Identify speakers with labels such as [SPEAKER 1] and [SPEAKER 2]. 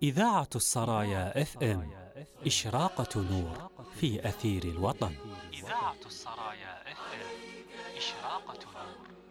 [SPEAKER 1] إذاعة السرايا FM، إشراقة نور في أثير الوطن. إذاعة السرايا FM، إشراقة نور.